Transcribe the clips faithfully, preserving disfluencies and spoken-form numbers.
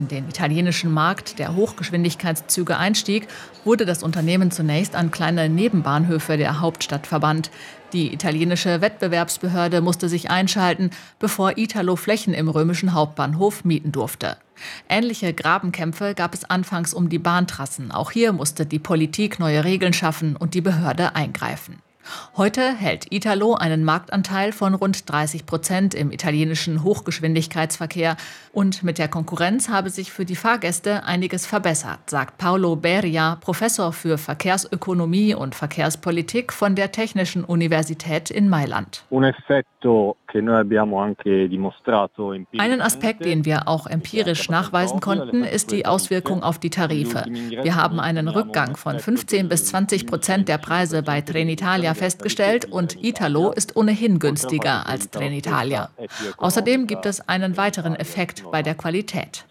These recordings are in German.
In den italienischen Markt der Hochgeschwindigkeitszüge einstieg, wurde das Unternehmen zunächst an kleine Nebenbahnhöfe der Hauptstadt verbannt. Die italienische Wettbewerbsbehörde musste sich einschalten, bevor Italo Flächen im römischen Hauptbahnhof mieten durfte. Ähnliche Grabenkämpfe gab es anfangs um die Bahntrassen. Auch hier musste die Politik neue Regeln schaffen und die Behörde eingreifen. Heute hält Italo einen Marktanteil von rund dreißig Prozent im italienischen Hochgeschwindigkeitsverkehr. Und mit der Konkurrenz habe sich für die Fahrgäste einiges verbessert, sagt Paolo Beria, Professor für Verkehrsökonomie und Verkehrspolitik von der Technischen Universität in Mailand. Einen Aspekt, den wir auch empirisch nachweisen konnten, ist die Auswirkung auf die Tarife. Wir haben einen Rückgang von fünfzehn bis zwanzig Prozent der Preise bei Trenitalia festgestellt und Italo ist ohnehin günstiger als Trenitalia. Außerdem gibt es einen weiteren Effekt bei der Qualität.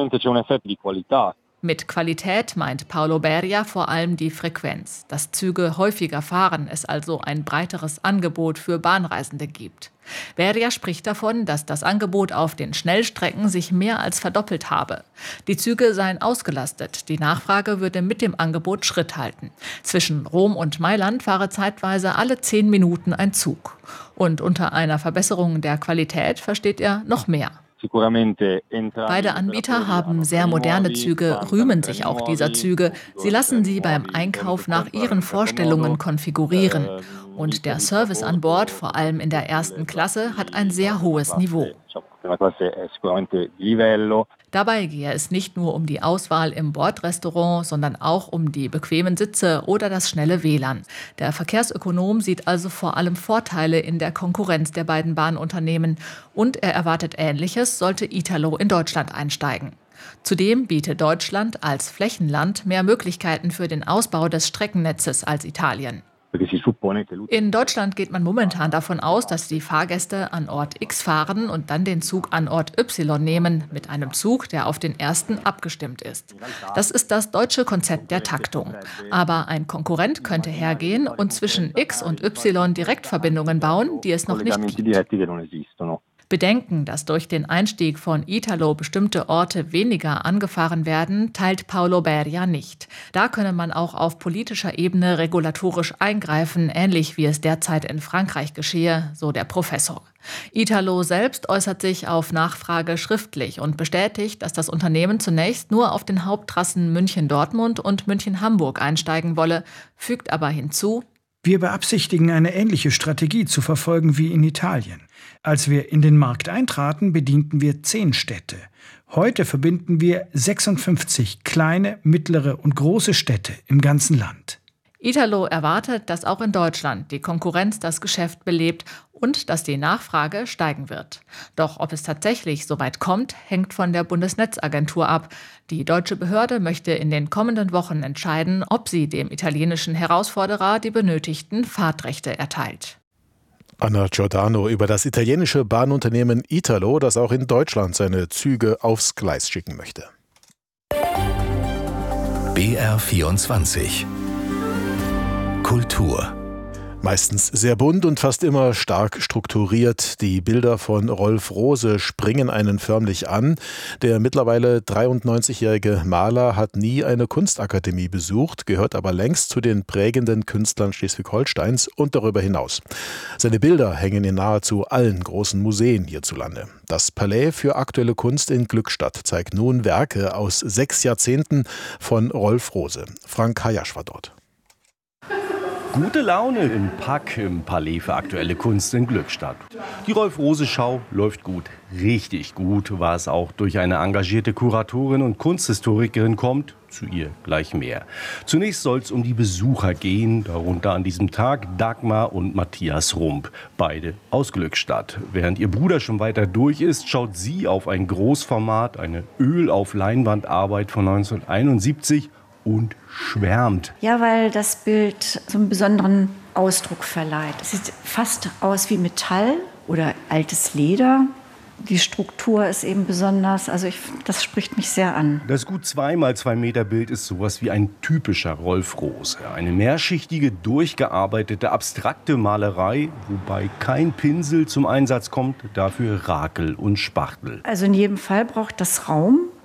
Mit Qualität meint Paolo Beria vor allem die Frequenz. Dass Züge häufiger fahren, es also ein breiteres Angebot für Bahnreisende gibt. Beria spricht davon, dass das Angebot auf den Schnellstrecken sich mehr als verdoppelt habe. Die Züge seien ausgelastet, die Nachfrage würde mit dem Angebot Schritt halten. Zwischen Rom und Mailand fahre zeitweise alle zehn Minuten ein Zug. Und unter einer Verbesserung der Qualität versteht er noch mehr. Beide Anbieter haben sehr moderne Züge, rühmen sich auch dieser Züge. Sie lassen sie beim Einkauf nach ihren Vorstellungen konfigurieren. Und der Service an Bord, vor allem in der ersten Klasse, hat ein sehr hohes Niveau. Dabei gehe es nicht nur um die Auswahl im Bordrestaurant, sondern auch um die bequemen Sitze oder das schnelle W L A N. Der Verkehrsökonom sieht also vor allem Vorteile in der Konkurrenz der beiden Bahnunternehmen. Und er erwartet Ähnliches, sollte Italo in Deutschland einsteigen. Zudem bietet Deutschland als Flächenland mehr Möglichkeiten für den Ausbau des Streckennetzes als Italien. In Deutschland geht man momentan davon aus, dass die Fahrgäste an Ort X fahren und dann den Zug an Ort Y nehmen, mit einem Zug, der auf den ersten abgestimmt ist. Das ist das deutsche Konzept der Taktung. Aber ein Konkurrent könnte hergehen und zwischen X und Y Direktverbindungen bauen, die es noch nicht gibt. Bedenken, dass durch den Einstieg von Italo bestimmte Orte weniger angefahren werden, teilt Paolo Beria nicht. Da könne man auch auf politischer Ebene regulatorisch eingreifen, ähnlich wie es derzeit in Frankreich geschehe, so der Professor. Italo selbst äußert sich auf Nachfrage schriftlich und bestätigt, dass das Unternehmen zunächst nur auf den Haupttrassen München-Dortmund und München-Hamburg einsteigen wolle, fügt aber hinzu: Wir beabsichtigen, eine ähnliche Strategie zu verfolgen wie in Italien. Als wir in den Markt eintraten, bedienten wir zehn Städte. Heute verbinden wir sechsundfünfzig kleine, mittlere und große Städte im ganzen Land. Italo erwartet, dass auch in Deutschland die Konkurrenz das Geschäft belebt und dass die Nachfrage steigen wird. Doch ob es tatsächlich so weit kommt, hängt von der Bundesnetzagentur ab. Die deutsche Behörde möchte in den kommenden Wochen entscheiden, ob sie dem italienischen Herausforderer die benötigten Fahrtrechte erteilt. Anna Giordano über das italienische Bahnunternehmen Italo, das auch in Deutschland seine Züge aufs Gleis schicken möchte. B R vierundzwanzig Kultur. Meistens sehr bunt und fast immer stark strukturiert. Die Bilder von Rolf Rose springen einen förmlich an. Der mittlerweile dreiundneunzigjährige Maler hat nie eine Kunstakademie besucht, gehört aber längst zu den prägenden Künstlern Schleswig-Holsteins und darüber hinaus. Seine Bilder hängen in nahezu allen großen Museen hierzulande. Das Palais für aktuelle Kunst in Glückstadt zeigt nun Werke aus sechs Jahrzehnten von Rolf Rose. Frank Hayasch war dort. Gute Laune im Pack im Palais für aktuelle Kunst in Glückstadt. Die Rolf-Rose-Schau läuft gut, richtig gut, was auch durch eine engagierte Kuratorin und Kunsthistorikerin kommt, zu ihr gleich mehr. Zunächst soll es um die Besucher gehen, darunter an diesem Tag Dagmar und Matthias Rump, beide aus Glückstadt. Während ihr Bruder schon weiter durch ist, schaut sie auf ein Großformat, eine Öl-auf-Leinwand-Arbeit von neunzehnhunderteinundsiebzig und schwärmt. Ja, weil das Bild so einen besonderen Ausdruck verleiht. Es sieht fast aus wie Metall oder altes Leder. Die Struktur ist eben besonders, also ich, das spricht mich sehr an. Das gut zwei mal zwei Meter Bild ist sowas wie ein typischer Rolf Rose. Eine mehrschichtige, durchgearbeitete, abstrakte Malerei, wobei kein Pinsel zum Einsatz kommt, dafür Rakel und Spachtel. Also in jedem Fall braucht das Raum,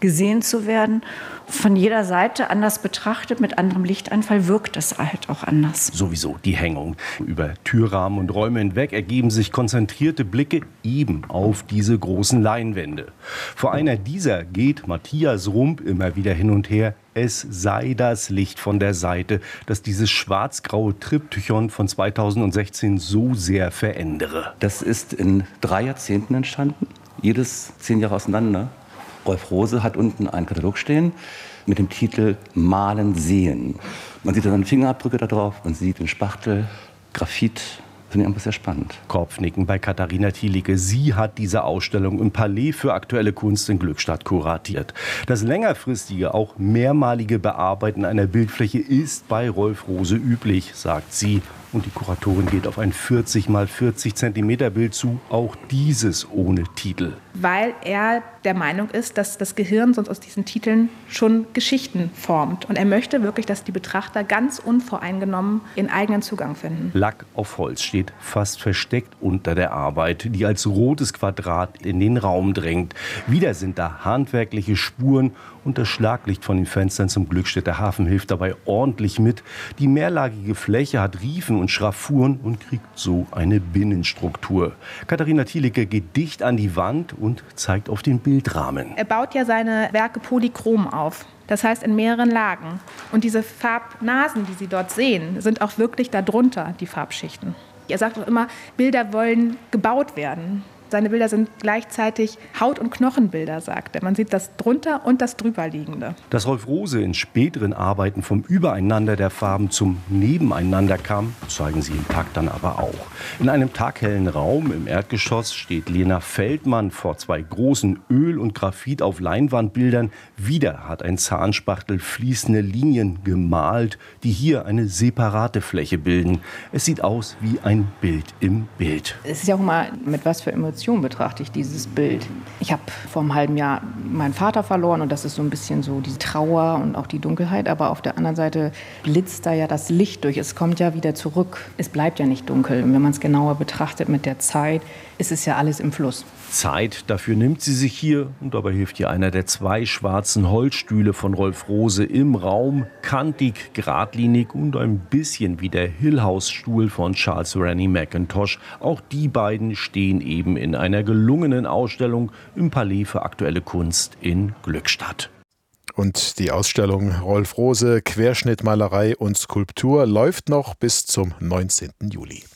gesehen zu werden. Von jeder Seite anders betrachtet, mit anderem Lichteinfall wirkt es halt auch anders. Sowieso die Hängung. Über Türrahmen und Räume hinweg ergeben sich konzentrierte Blicke eben auf diese großen Leinwände. Vor einer dieser geht Matthias Rump immer wieder hin und her. Es sei das Licht von der Seite, das dieses schwarz-graue Triptychon von zweitausendsechzehn so sehr verändere. Das ist in drei Jahrzehnten entstanden, jedes zehn Jahre auseinander. Rolf Rose hat unten einen Katalog stehen mit dem Titel Malen sehen. Man sieht dann Fingerabdrücke da drauf, man sieht den Spachtel, Graphit. Finde ich einfach sehr spannend. Kopfnicken bei Katharina Thielicke. Sie hat diese Ausstellung im Palais für aktuelle Kunst in Glückstadt kuratiert. Das längerfristige, auch mehrmalige Bearbeiten einer Bildfläche ist bei Rolf Rose üblich, sagt sie. Und die Kuratorin geht auf ein vierzig mal vierzig Zentimeter Bild zu, auch dieses ohne Titel. Weil er der Meinung ist, dass das Gehirn sonst aus diesen Titeln schon Geschichten formt. Und er möchte wirklich, dass die Betrachter ganz unvoreingenommen ihren eigenen Zugang finden. Lack auf Holz steht fast versteckt unter der Arbeit, die als rotes Quadrat in den Raum drängt. Wieder sind da handwerkliche Spuren und das Schlaglicht von den Fenstern zum Glückstädter Hafen hilft dabei ordentlich mit. Die mehrlagige Fläche hat Riefen und Schraffuren und kriegt so eine Binnenstruktur. Katharina Thielicke geht dicht an die Wand und zeigt auf den Bildrahmen. Er baut ja seine Werke polychrom auf. Das heißt in mehreren Lagen. Und diese Farbnasen, die Sie dort sehen, sind auch wirklich darunter, die Farbschichten. Er sagt auch immer, Bilder wollen gebaut werden. Seine Bilder sind gleichzeitig Haut- und Knochenbilder, sagt er. Man sieht das drunter und das drüberliegende. Dass Rolf Rose in späteren Arbeiten vom Übereinander der Farben zum Nebeneinander kam, zeigen sie im Takt dann aber auch. In einem taghellen Raum im Erdgeschoss steht Lena Feldmann vor zwei großen Öl- und Graphit auf Leinwandbildern. Wieder hat ein Zahnspachtel fließende Linien gemalt, die hier eine separate Fläche bilden. Es sieht aus wie ein Bild im Bild. Es ist ja auch mal, mit was für Emotionen betrachte ich dieses Bild. Ich habe vor einem halben Jahr meinen Vater verloren und das ist so ein bisschen so die Trauer und auch die Dunkelheit. Aber auf der anderen Seite blitzt da ja das Licht durch. Es kommt ja wieder zurück. Es bleibt ja nicht dunkel. Und wenn man es genauer betrachtet mit der Zeit, ist es ja alles im Fluss. Zeit, dafür nimmt sie sich hier und dabei hilft ihr einer der zwei schwarzen Holzstühle von Rolf Rose im Raum, kantig, geradlinig und ein bisschen wie der Hill-House-Stuhl von Charles Rennie Mackintosh. Auch die beiden stehen eben in einer gelungenen Ausstellung im Palais für aktuelle Kunst in Glückstadt. Und die Ausstellung Rolf Rose, Querschnittmalerei und Skulptur läuft noch bis zum neunzehnten Juli.